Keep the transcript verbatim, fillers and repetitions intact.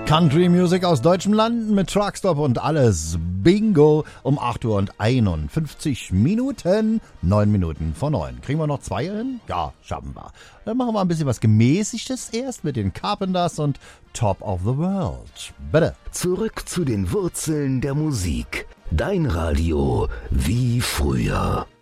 Country Music aus deutschen Landen mit Truckstop und alles. Bingo um acht Uhr und einundfünfzig Minuten. neun Minuten vor neun. Kriegen wir noch zwei hin? Ja, schaffen wir. Dann machen wir ein bisschen was Gemäßigtes erst mit den Carpenters und Top of the World. Bitte. Zurück zu den Wurzeln der Musik. Dein Radio wie früher.